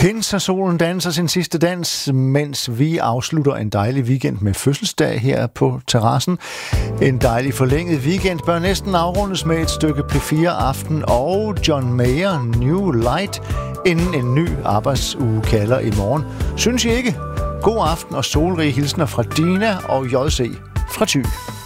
Pinsesolen danser sin sidste dans, mens vi afslutter en dejlig weekend med fødselsdag her på terrassen. En dejlig forlænget weekend bør næsten afrundes med et stykke P4-aften og John Mayer New Light, inden en ny arbejdsuge kalder i morgen. Synes I ikke? God aften og solrige hilsner fra Dina og JC fra Thy.